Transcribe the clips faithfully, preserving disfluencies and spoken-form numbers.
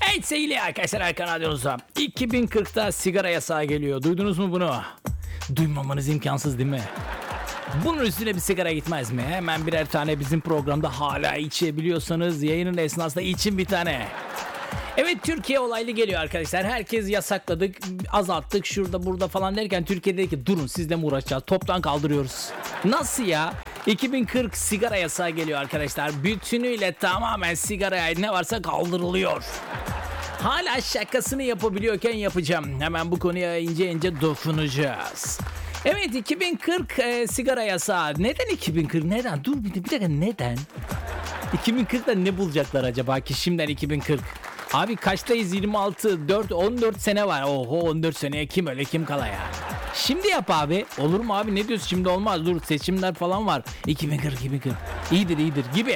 Evet sevgili arkadaşlar, Erkan Radyo'nuza iki bin kırkta sigara yasağı geliyor. Duydunuz mu bunu? Duymamanız imkansız değil mi? Bunun üstüne bir sigara gitmez mi? Hemen birer tane bizim programda hala içebiliyorsanız yayının esnasında için bir tane. Evet, Türkiye olaylı geliyor arkadaşlar. Herkes yasakladık, azalttık şurada burada falan derken Türkiye dedi ki durun sizle mi uğraşacağız? Toptan kaldırıyoruz. Nasıl ya? iki bin kırk sigara yasağı geliyor arkadaşlar. Bütünüyle tamamen sigaraya ne varsa kaldırılıyor. Hala şakasını yapabiliyorken yapacağım. Hemen bu konuya ince ince dokunacağız. Evet, iki bin kırk e, sigara yasağı. Neden iki bin kırk? Neden? Dur bir, bir dakika, neden? iki bin kırkta ne bulacaklar acaba ki şimdiden iki bin kırk? Abi kaçtayız? yirmi altı, dört, on dört sene var. Oho, on dört seneye kim öyle kim kala ya. Şimdi yap abi. Olur mu abi, ne diyorsun, şimdi olmaz. Dur, seçimler falan var. iki bin kırk, iki bin kırk. İyidir iyidir gibi.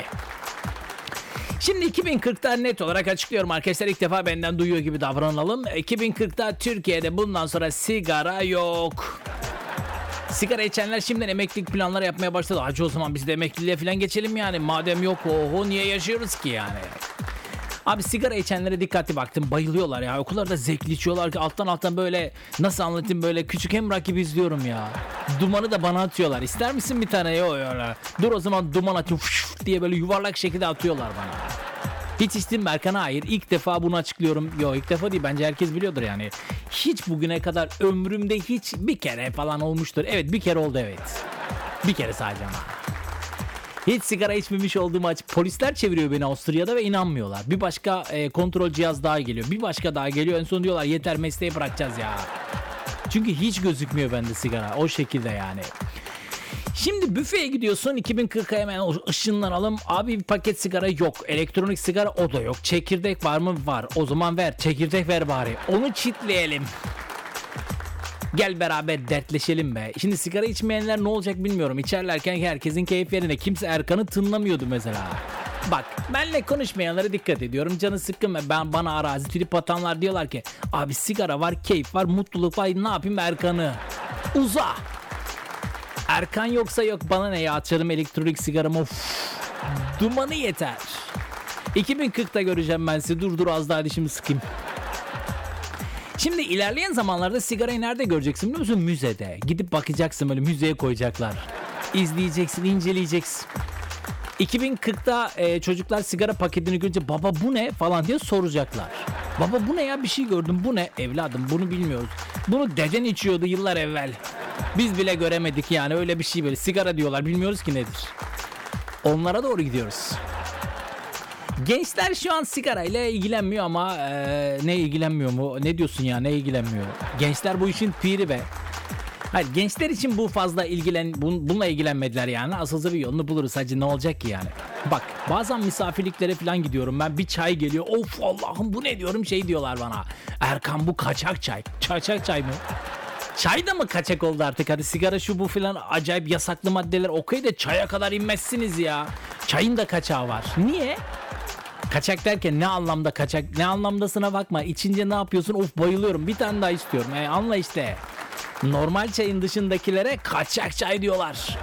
Şimdi iki bin kırkta net olarak açıklıyorum arkadaşlar. İlk defa benden duyuyor gibi davranalım. iki bin kırkta Türkiye'de bundan sonra sigara yok. Sigara içenler şimdiden emeklilik planları yapmaya başladı. Hacı o zaman biz de emekliliğe falan geçelim yani. Madem yok, oho niye yaşıyoruz ki yani? Abi sigara içenlere dikkatli baktım, bayılıyorlar ya. Okullarda zevkli içiyorlar ki alttan alttan böyle, nasıl anlatayım, böyle küçük emrak gibi izliyorum ya. Dumanı da bana atıyorlar. İster misin bir tane? Yok öyle. Dur o zaman duman atıyor diye böyle yuvarlak şekilde atıyorlar bana. Hiç içtin mi Erkan? Hayır. İlk defa bunu açıklıyorum. Yok, ilk defa değil, bence herkes biliyordur yani. Hiç bugüne kadar ömrümde hiç bir kere falan olmuştur. Evet, bir kere oldu, evet. Bir kere sadece ama. Hiç sigara içmemiş olduğumu açık. Polisler çeviriyor beni Avusturya'da ve inanmıyorlar. Bir başka e, kontrol cihaz daha geliyor. Bir başka daha geliyor. En son diyorlar yeter, mesleği bırakacağız ya. Çünkü hiç gözükmüyor bende sigara. O şekilde yani. Şimdi büfeye gidiyorsun, iki bin kırka hemen ışınlanalım. Abi bir paket sigara yok. Elektronik sigara o da yok. Çekirdek var mı? Var. O zaman ver. Çekirdek ver bari. Onu çitleyelim. Gel beraber dertleşelim be. Şimdi sigara içmeyenler ne olacak bilmiyorum. İçerlerken herkesin keyif yerine. Kimse Erkan'ı tınlamıyordu mesela. Bak, benle konuşmayanlara dikkat ediyorum. Canı sıkkın ve ben bana arazi trip atanlar diyorlar ki abi sigara var, keyif var, mutluluk var. Ne yapayım Erkan'ı? Uza. Erkan yoksa yok, bana ne ya, açarım elektronik sigaramı. Of. Dumanı yeter. iki bin kırkta göreceğim ben sizi. Dur dur az daha dişimi sıkayım. Şimdi ilerleyen zamanlarda sigarayı nerede göreceksin biliyor musun? Müzede. Gidip bakacaksın, böyle müzeye koyacaklar. İzleyeceksin, inceleyeceksin. iki bin kırkta e, çocuklar sigara paketini görünce baba bu ne falan diye soracaklar. Baba bu ne ya, bir şey gördüm, bu ne? Evladım bunu bilmiyoruz. Bunu deden içiyordu yıllar evvel. Biz bile göremedik yani, öyle bir şey böyle. Sigara diyorlar, bilmiyoruz ki nedir. Onlara doğru gidiyoruz. Gençler şu an sigarayla ilgilenmiyor ama e, ne ilgilenmiyor mu? Ne diyorsun ya, ne ilgilenmiyor? Gençler bu işin piri be. Hayır, gençler için bu fazla ilgilen bun, bununla ilgilenmediler yani. Asılsa bir yolunu buluruz hacı, ne olacak ki yani? Bak, bazen misafirliklere falan gidiyorum ben, bir çay geliyor. Of Allah'ım bu ne diyorum, şey diyorlar bana. Erkan bu kaçak çay. Kaçak çay mı? Çay da mı kaçak oldu artık? Hadi sigara şu bu filan acayip yasaklı maddeler okey de çaya kadar inmezsiniz ya. Çayın da kaçağı var. Niye? Kaçak derken ne anlamda kaçak? Ne anlamdasına bakma. İçince ne yapıyorsun? Of bayılıyorum. Bir tane daha istiyorum. E, anla işte. Normal çayın dışındakilere kaçak çay diyorlar.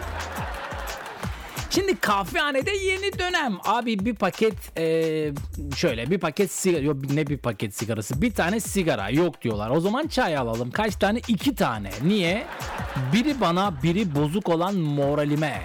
Şimdi kahvehanede yeni dönem. Abi bir paket e, şöyle bir paket sigara. Yok, ne bir paket sigarası? Bir tane sigara yok diyorlar. O zaman çay alalım. Kaç tane? İki tane. Niye? Biri bana, biri bozuk olan moralime.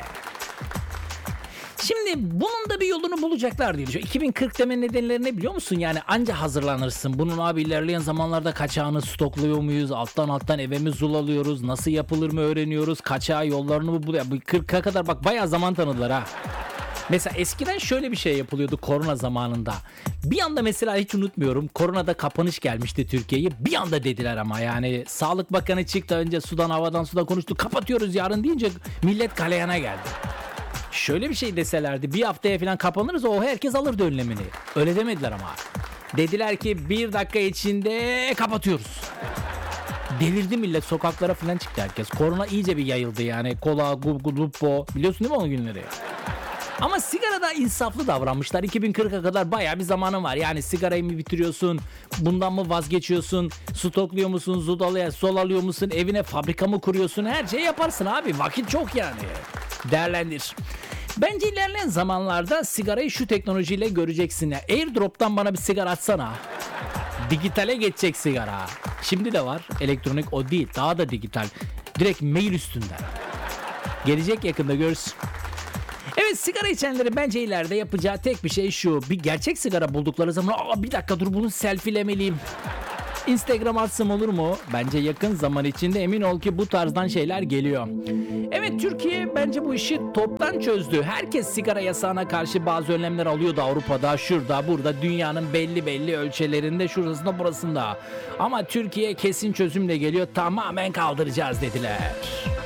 Şimdi bunun da bir yolunu bulacaklar diye düşünüyorum. iki bin kırk demenin nedenleri ne biliyor musun? Yani anca hazırlanırsın. Bunun abi ilerleyen zamanlarda kaçağını stokluyor muyuz? Alttan alttan eve mi zulalıyoruz? Nasıl yapılır mı öğreniyoruz? Kaçağı yollarını mı buluyor? kırka kadar bak bayağı zaman tanıdılar ha. Mesela eskiden şöyle bir şey yapılıyordu korona zamanında. Bir anda mesela hiç unutmuyorum. Koronada kapanış gelmişti Türkiye'ye. Bir anda dediler ama yani Sağlık Bakanı çıktı önce sudan havadan sudan konuştu. Kapatıyoruz yarın deyince millet galeyana geldi. Şöyle bir şey deselerdi, bir haftaya falan kapanırız, o herkes alırdı önlemini. Öyle demediler ama. Dediler ki bir dakika içinde kapatıyoruz. Delirdi millet, sokaklara falan çıktı herkes. Korona iyice bir yayıldı yani. Kola, Lupo, biliyorsun değil mi o günleri? Ama sigarada insaflı davranmışlar. iki bin kırka kadar bayağı bir zamanın var. Yani sigarayı mı bitiriyorsun? Bundan mı vazgeçiyorsun? Stokluyor musun? Zudalaya, sol alıyor musun? Evine fabrika mı kuruyorsun? Her şeyi yaparsın abi. Vakit çok yani. Değerlendir. Bence ilerleyen zamanlarda sigarayı şu teknolojiyle göreceksin ya. AirDrop'tan bana bir sigara atsana. Dijitale geçecek sigara. Şimdi de var. Elektronik o değil. Daha da dijital. Direkt mail üstünden. Gelecek yakında görürsün. Evet, sigara içenleri bence ileride yapacağı tek bir şey şu. Bir gerçek sigara buldukları zaman aa bir dakika dur bunu selfilemeliyim. Instagram atsam olur mu? Bence yakın zaman içinde emin ol ki bu tarzdan şeyler geliyor. Evet, Türkiye bence bu işi toptan çözdü. Herkes sigara yasağına karşı bazı önlemler alıyordu Avrupa'da, şurada, burada, dünyanın belli belli ölçelerinde, şurasında, burasında. Ama Türkiye kesin çözümle geliyor, tamamen kaldıracağız dediler.